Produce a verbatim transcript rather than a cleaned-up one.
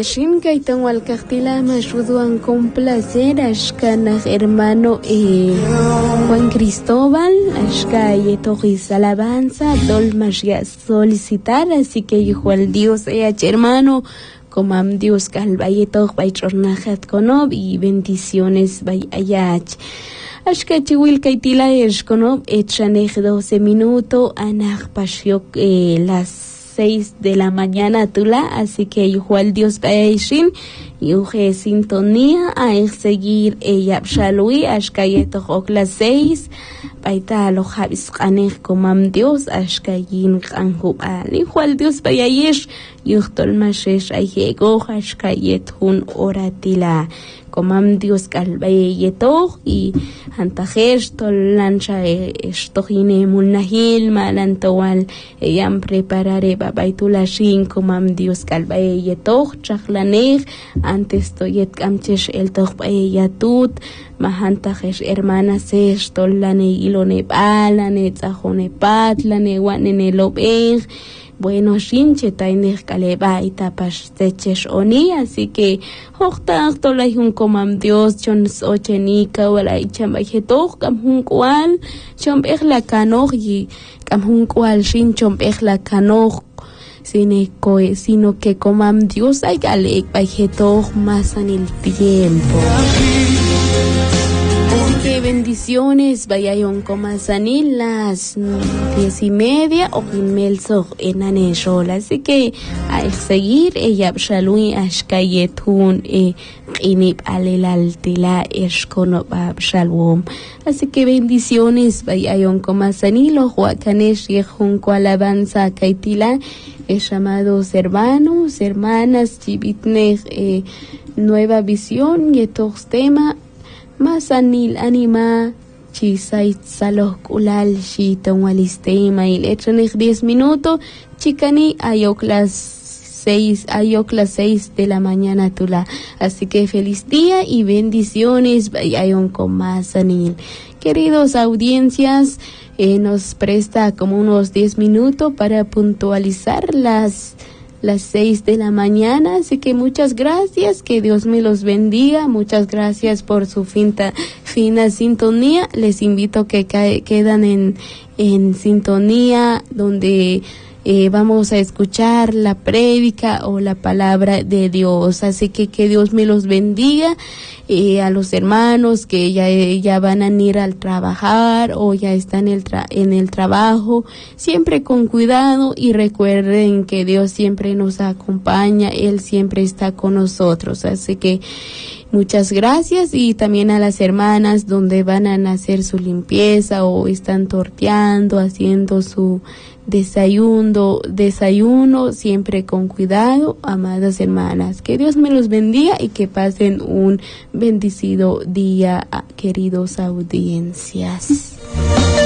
Shinka y tengo al cartila me ayudan con placer ashkana hermano eh, Juan Cristóbal ashka y toquis alabanza dolmas ya solicitar, así que hijo al Dios eh, hermano como am Dios calvayeto bay chornajat konob y bendiciones bay ayach. Ashka chiwil kaitila es konob echanej doce minutos anaj pasiok eh, las seis de la mañana tula, así que igual Dios caeshin y uje sintonía a seguir ella shalui ashkayeto ok las seis paita lo habis qanej komam Dios ashkayin qanhub al igual Dios payayesh yuhtol mashesh ayego ashkayet hun oratila komam Dios kalbayeto y antajesh tol lancha estohine mulnahil malantowal eyam preparare babaitula shin komam Dios kalbayeto chaklanej antes toyet kamchesh el tohbayatut mahantajesh hermana sesh tolane ilone balane tzahone patlane wanene lobej. Bueno, shinche tainech kaleba itapash techesh oni, así que hokta tolay un komam Dios chons ochenika wala ichambajetok kam hun kwal chom la kanoj y kam hun kwal shin chom la kanoj sino que komam Dios ay galek bajetok más en el tiempo. Que bendiciones, vayan como sanil las diez y media o inmelso en aneshola, así que a seguir ella shalui ashkayetun e inip alelaltila eshkonobab shalom, así que bendiciones, vayan como sanil o huacanesh yejun alabanza kaitila, llamados hermanos, hermanas, chibitnej eh, nueva visión y estos temas masanil anima chisay salok ulal shitong walistema y le diez minutos chicani ayok las seis ayok las seis de la mañana tula, así que feliz día y bendiciones vayan con masanil. Queridos audiencias, eh, nos presta como unos diez minutos para puntualizar las las seis de la mañana, así que muchas gracias, que Dios me los bendiga, muchas gracias por su finta, fina sintonía. Les invito a que cae, quedan en, en sintonía donde eh, vamos a escuchar la prédica o la palabra de Dios, así que que Dios me los bendiga. Eh, a los hermanos que ya, ya van a ir al trabajar o ya están en el, tra- en el trabajo, siempre con cuidado y recuerden que Dios siempre nos acompaña, Él siempre está con nosotros, así que muchas gracias. Y también a las hermanas donde van a hacer su limpieza o están torteando, haciendo su desayuno, desayuno, siempre con cuidado, amadas hermanas. Que Dios me los bendiga y que pasen un bendecido día, queridos audiencias.